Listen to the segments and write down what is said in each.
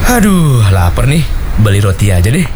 Aduh, lapar nih. Beli roti aja deh.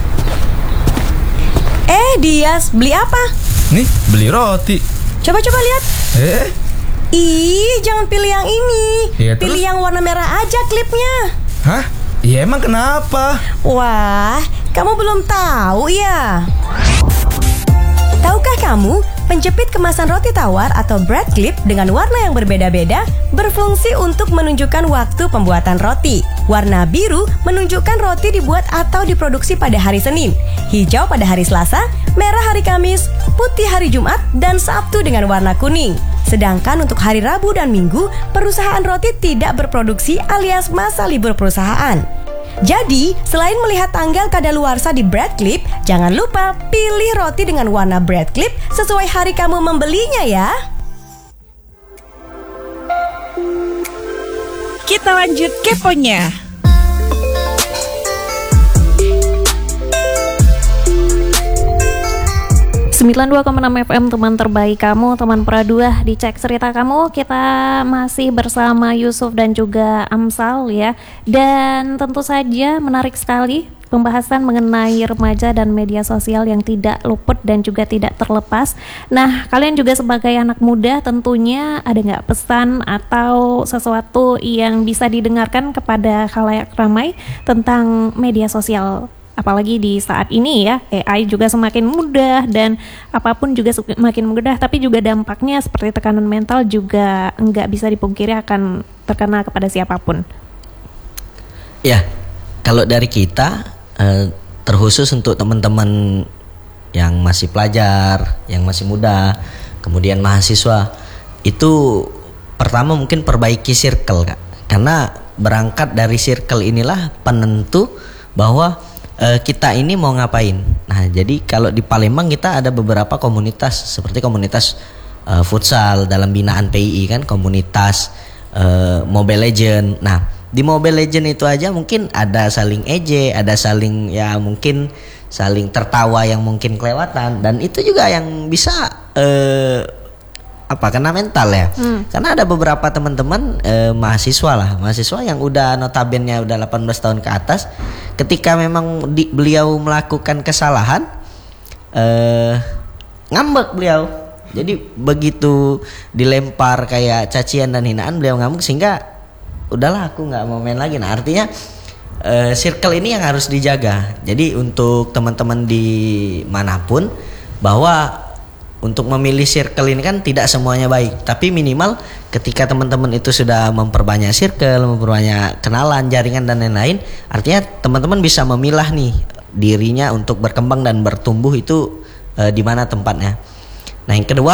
Dias, beli apa? Nih, beli roti. Coba-coba lihat. Ih, jangan pilih yang ini. Ya, pilih terus? yang warna merah aja klipnya. Hah? Ya emang kenapa? Wah, kamu belum tahu ya? Tahukah kamu, penjepit kemasan roti tawar atau bread clip dengan warna yang berbeda-beda berfungsi untuk menunjukkan waktu pembuatan roti. Warna biru menunjukkan roti dibuat atau diproduksi pada hari Senin, hijau pada hari Selasa, merah hari Kamis, putih hari Jumat, dan Sabtu dengan warna kuning. Sedangkan untuk hari Rabu dan Minggu, perusahaan roti tidak berproduksi alias masa libur perusahaan. Jadi, selain melihat tanggal kadaluarsa di bread clip, jangan lupa pilih roti dengan warna bread clip sesuai hari kamu membelinya ya. Kita lanjut keponya. 92,6 FM, teman terbaik kamu, teman Pradua. Di Cek Cerita Kamu, kita masih bersama Yusuf dan juga Amsal ya. Dan tentu saja menarik sekali pembahasan mengenai remaja dan media sosial yang tidak luput dan juga tidak terlepas. Nah, kalian juga sebagai anak muda tentunya ada nggak pesan atau sesuatu yang bisa didengarkan kepada khalayak ramai tentang media sosial? Apalagi di saat ini ya, AI juga semakin mudah dan apapun juga semakin mudah, tapi juga dampaknya seperti tekanan mental juga nggak bisa dipungkiri akan terkena kepada siapapun. Ya, kalau dari kita terkhusus untuk teman-teman yang masih pelajar, yang masih muda, kemudian mahasiswa, itu pertama mungkin perbaiki circle, Kak. Karena berangkat dari circle inilah penentu bahwa kita ini mau ngapain. Nah, jadi kalau di Palembang kita ada beberapa komunitas seperti komunitas futsal dalam binaan PII kan, komunitas Mobile Legend. Nah, di Mobile Legend itu aja mungkin ada saling ejek, ada saling ya mungkin saling tertawa yang mungkin kelewatan, dan itu juga yang bisa kena mental ya. Karena ada beberapa teman-teman mahasiswa yang udah notabene udah 18 tahun ke atas, ketika memang beliau melakukan kesalahan ngambek beliau. Jadi begitu dilempar kayak cacian dan hinaan, beliau ngambek sehingga udahlah aku nggak mau main lagi. Nah, artinya circle ini yang harus dijaga. Jadi untuk teman-teman di manapun, bahwa untuk memilih circle ini kan tidak semuanya baik, tapi minimal ketika teman-teman itu sudah memperbanyak circle, memperbanyak kenalan, jaringan dan lain-lain, artinya teman-teman bisa memilah nih dirinya untuk berkembang dan bertumbuh itu di mana tempatnya. Nah, yang kedua,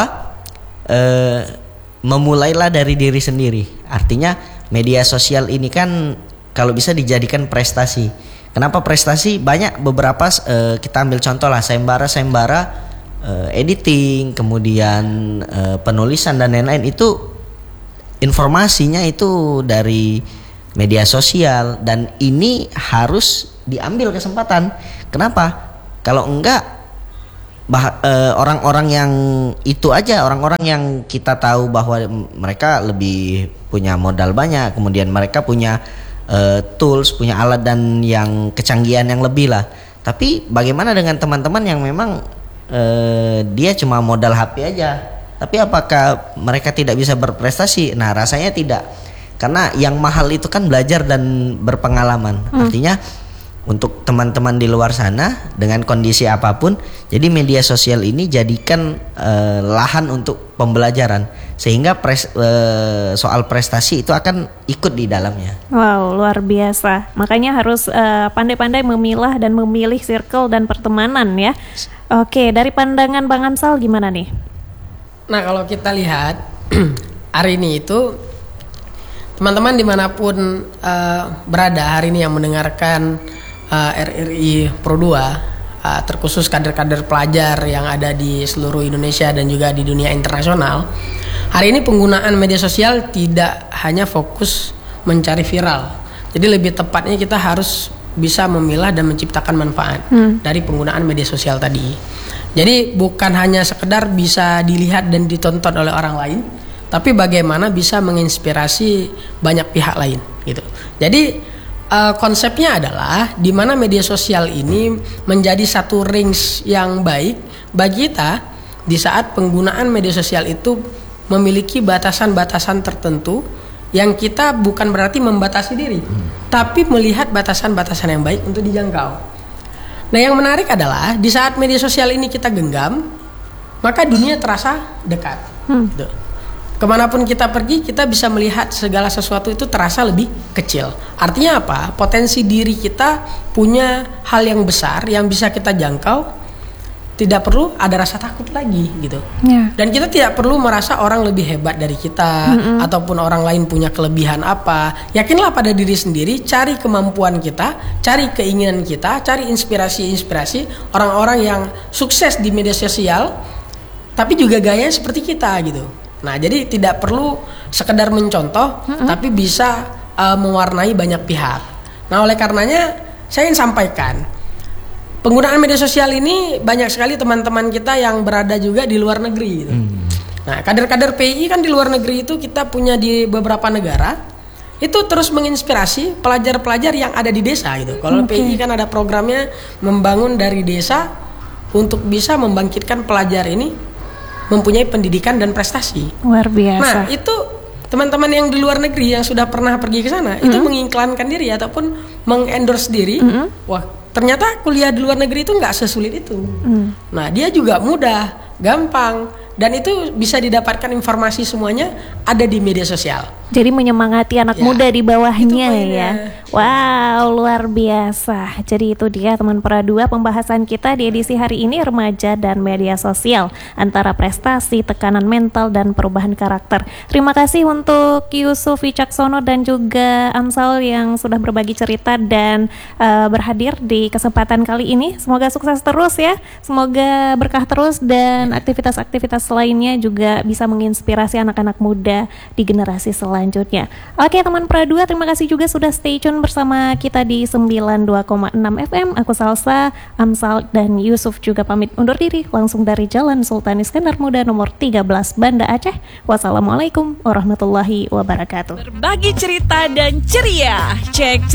memulailah dari diri sendiri. Artinya media sosial ini kan kalau bisa dijadikan prestasi. Kenapa prestasi? Banyak beberapa kita ambil contoh lah, sayembara editing, kemudian penulisan dan lain-lain, itu informasinya itu dari media sosial, dan ini harus diambil kesempatan. Kenapa? Kalau enggak orang-orang yang itu aja, orang-orang yang kita tahu bahwa mereka lebih punya modal banyak, kemudian mereka punya tools, punya alat dan yang kecanggihan yang lebih lah. Tapi bagaimana dengan teman-teman yang memang dia cuma modal HP aja, tapi apakah mereka tidak bisa berprestasi? Nah, rasanya tidak, karena yang mahal itu kan belajar dan berpengalaman. Artinya untuk teman-teman di luar sana dengan kondisi apapun, jadi media sosial ini jadikan lahan untuk pembelajaran, sehingga soal prestasi itu akan ikut di dalamnya. Wow, luar biasa. Makanya harus pandai-pandai memilah dan memilih circle dan pertemanan ya. Oke, dari pandangan Bang Amsal gimana nih? Nah, kalau kita lihat hari ini itu teman-teman dimanapun berada hari ini yang mendengarkan RRI Pro 2, terkhusus kader-kader pelajar yang ada di seluruh Indonesia dan juga di dunia internasional, hari ini penggunaan media sosial tidak hanya fokus mencari viral. Jadi lebih tepatnya kita harus bisa memilah dan menciptakan manfaat dari penggunaan media sosial tadi. Jadi bukan hanya sekedar bisa dilihat dan ditonton oleh orang lain, tapi bagaimana bisa menginspirasi banyak pihak lain gitu. Jadi konsepnya adalah di mana media sosial ini menjadi satu range yang baik bagi kita di saat penggunaan media sosial itu memiliki batasan-batasan tertentu yang kita bukan berarti membatasi diri, tapi melihat batasan-batasan yang baik untuk dijangkau. Nah, yang menarik adalah di saat media sosial ini kita genggam, maka dunia terasa dekat. Kemanapun kita pergi, kita bisa melihat segala sesuatu itu terasa lebih kecil. Artinya apa? Potensi diri kita punya hal yang besar yang bisa kita jangkau. Tidak perlu ada rasa takut lagi gitu. Dan kita tidak perlu merasa orang lebih hebat dari kita ataupun orang lain punya kelebihan apa. Yakinlah pada diri sendiri, cari kemampuan kita, cari keinginan kita, cari inspirasi orang-orang yang sukses di media sosial tapi juga gayanya seperti kita gitu. Nah, jadi tidak perlu sekedar mencontoh tapi bisa mewarnai banyak pihak. Nah, oleh karenanya saya ingin sampaikan, penggunaan media sosial ini banyak sekali teman-teman kita yang berada juga di luar negeri gitu. Nah, kader-kader PI kan di luar negeri itu kita punya di beberapa negara. Itu terus menginspirasi pelajar-pelajar yang ada di desa gitu. Kalau PI kan ada programnya membangun dari desa untuk bisa membangkitkan pelajar ini mempunyai pendidikan dan prestasi. Luar biasa. Nah, itu teman-teman yang di luar negeri yang sudah pernah pergi ke sana itu mengiklankan diri ataupun mengendorse diri. Wah, ternyata kuliah di luar negeri itu nggak sesulit itu. Nah, dia juga mudah, gampang, dan itu bisa didapatkan informasi semuanya ada di media sosial. Jadi menyemangati anak muda di bawahnya ya. Wow, luar biasa. Jadi itu dia teman Pera 2 pembahasan kita di edisi hari ini, remaja dan media sosial, antara prestasi, tekanan mental, dan perubahan karakter. Terima kasih untuk Yusuf Wicaksono dan juga Amsal yang sudah berbagi cerita dan berhadir di kesempatan kali ini. Semoga sukses terus ya. Semoga berkah terus dan aktivitas-aktivitas lainnya juga bisa menginspirasi anak-anak muda di generasi selanjutnya. Oke teman Pera 2, terima kasih juga sudah stay tune bersama kita di 92,6 FM. Aku Salsa, Amsal, dan Yusuf juga pamit undur diri langsung dari Jalan Sultan Iskandar Muda nomor 13 Banda Aceh. Wassalamualaikum warahmatullahi wabarakatuh. Berbagi cerita dan ceria, cek